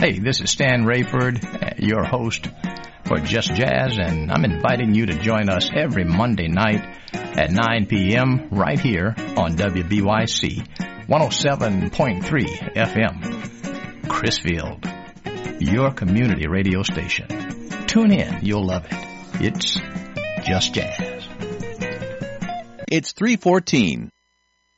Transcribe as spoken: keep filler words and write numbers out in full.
Hey, this is Stan Rayford, your host for Just Jazz, and I'm inviting you to join us every Monday night at nine p.m. right here on W B Y C one oh seven point three F M, Crisfield, your community radio station. Tune in, you'll love it. It's Just Jazz. It's three fourteen.